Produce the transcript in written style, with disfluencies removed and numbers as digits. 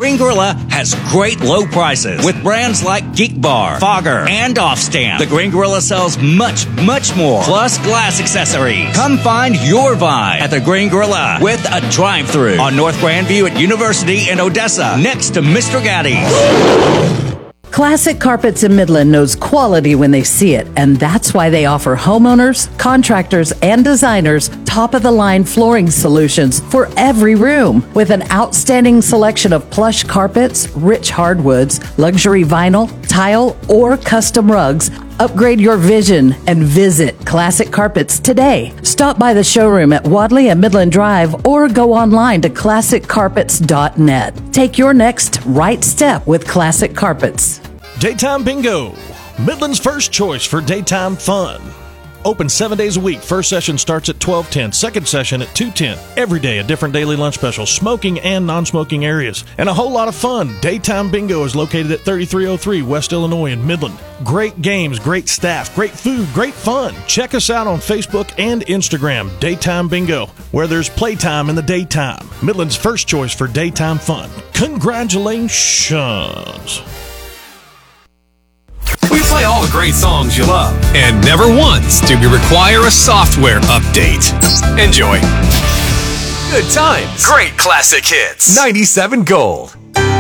Green Gorilla has great low prices with brands like Geek Bar, Fogger, and Offstamp. The Green Gorilla sells much, much more, plus glass accessories. Come find your vibe at the Green Gorilla with a drive-thru on North Grandview at University in Odessa, next to Mr. Gaddy's. Classic Carpets in Midland knows quality when they see it, and that's why they offer homeowners, contractors, and designers top-of-the-line flooring solutions for every room. With an outstanding selection of plush carpets, rich hardwoods, luxury vinyl, tile, or custom rugs, upgrade your vision and visit Classic Carpets today. Stop by the showroom at Wadley and Midland Drive or go online to classiccarpets.net. Take your next right step with Classic Carpets. Daytime Bingo, Midland's first choice for daytime fun. Open 7 days a week. First session starts at 12:10. Second session at 2:10. Every day a different daily lunch special, smoking and non-smoking areas, and a whole lot of fun. Daytime Bingo is located at 3303 West Illinois in Midland. Great games, great staff, great food, great fun. Check us out on Facebook and Instagram. Daytime Bingo, where there's playtime in the daytime. Midland's first choice for daytime fun. Congratulations. We play all the great songs you love, and never once do we require a software update. Enjoy. Good times. Great classic hits. 97 Gold.